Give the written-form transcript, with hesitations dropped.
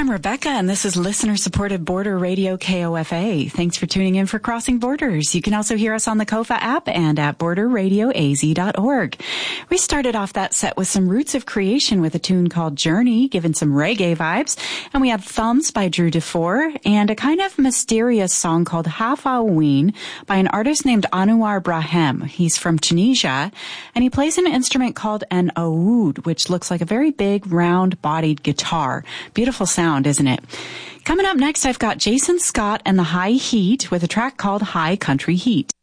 I'm Rebecca, and this is listener-supported Border Radio KOFA. Thanks for tuning in for Crossing Borders. You can also hear us on the KOFA app and at borderradioaz.org. We started off that set with some Roots of Creation with a tune called Journey, giving some reggae vibes. And we had Thumbs by Drew DeFore and a kind of mysterious song called Half Halloween by an artist named Anouar Brahem. He's from Tunisia, and he plays an instrument called an oud, which looks like a very big, round-bodied guitar. Beautiful sound, isn't it? Coming up next, I've got Jason Scott and the High Heat with a track called High Country Heat.